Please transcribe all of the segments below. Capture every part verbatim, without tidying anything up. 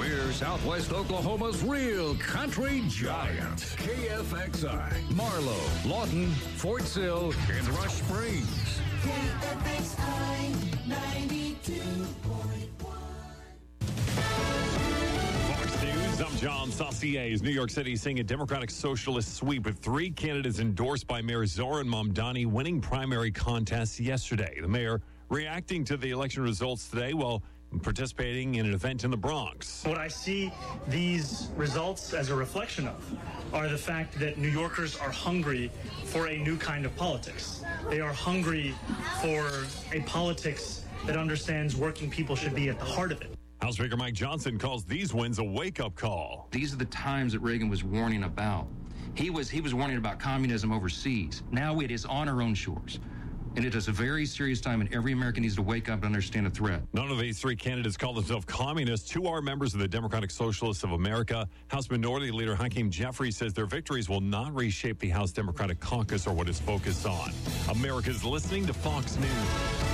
We're Southwest Oklahoma's real country giant. K F X I, Marlow, Lawton, Fort Sill, and Rush Springs. K F X I ninety-two point one. Fox News, I'm John Saucier. New York City seeing a Democratic Socialist sweep with three candidates endorsed by Mayor Zoran Mamdani winning primary contests yesterday. The mayor reacting to the election results today while participating in an event in the Bronx. What I see these results as a reflection of are the fact that New Yorkers are hungry for a new kind of politics. They are hungry for a politics that understands working people should be at the heart of it. House Speaker Mike Johnson calls these wins a wake-up call. These are the times that Reagan was warning about. He was he was warning about communism overseas. Now it is on our own shores. And it is a very serious time, and every American needs to wake up and understand the threat. None of these three candidates call themselves communists. Two are members of the Democratic Socialists of America. House Minority Leader Hakeem Jeffries says their victories will not reshape the House Democratic Caucus or what it's focused on. America's listening to Fox News.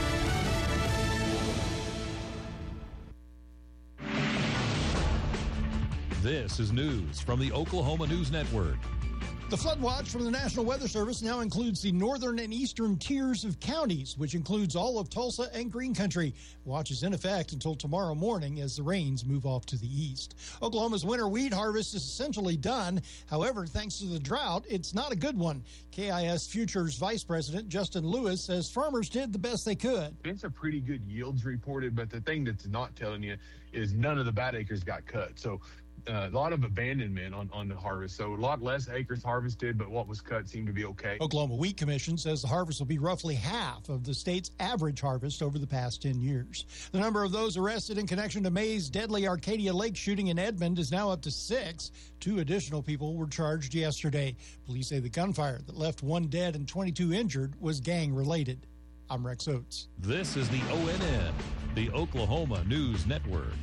This is news from the Oklahoma News Network. The flood watch from the National Weather Service now includes the northern and eastern tiers of counties, which includes all of Tulsa and Green Country. Watch is in effect until tomorrow morning as the rains move off to the east. Oklahoma's winter wheat harvest is essentially done. However, thanks to the drought, it's not a good one. K I S Futures Vice President Justin Lewis says farmers did the best they could. It's a pretty good yields reported, but the thing that's not telling you is none of the bad acres got cut. So Uh, a lot of abandonment on, on the harvest. So a lot less acres harvested, but what was cut seemed to be okay. Oklahoma Wheat Commission says the harvest will be roughly half of the state's average harvest over the past ten years. The number of those arrested in connection to May's deadly Arcadia Lake shooting in Edmond is now up to six. Two additional people were charged yesterday. Police say the gunfire that left one dead and twenty-two injured was gang-related. I'm Rex Oates. This is the O N N, the Oklahoma News Network.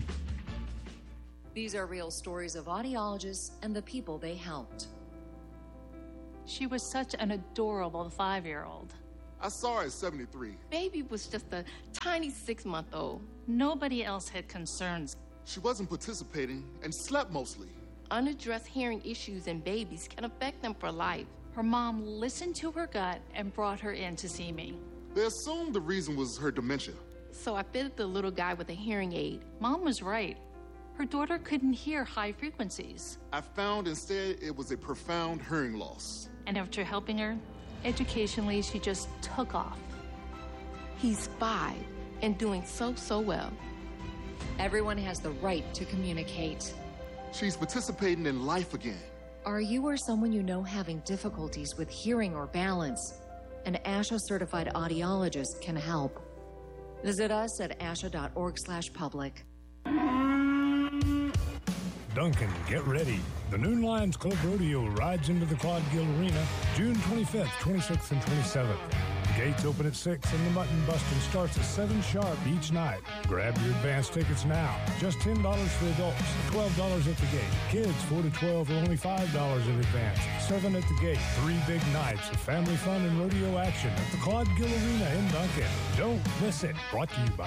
These are real stories of audiologists and the people they helped. She was such an adorable five-year-old. I saw her at seventy-three. Baby was just a tiny six-month-old. Nobody else had concerns. She wasn't participating and slept mostly. Unaddressed hearing issues in babies can affect them for life. Her mom listened to her gut and brought her in to see me. They assumed the reason was her dementia. So I fitted the little guy with a hearing aid. Mom was right. Her daughter couldn't hear high frequencies. I found instead it was a profound hearing loss. And after helping her, educationally, she just took off. He's five and doing so, so well. Everyone has the right to communicate. She's participating in life again. Are you or someone you know having difficulties with hearing or balance? An ASHA-certified audiologist can help. Visit us at asha.org slash public. Duncan, get ready. The Noon Lions Club Rodeo rides into the Claude Gill Arena June twenty-fifth, twenty-sixth, and twenty-seventh. The gates open at six and the mutton busting starts at seven sharp each night. Grab your advance tickets now. Just ten dollars for adults, twelve dollars at the gate. Kids four to twelve are only five dollars in advance. seven at the gate. Three big nights of family fun and rodeo action at the Claude Gill Arena in Duncan. Don't miss it. Brought to you by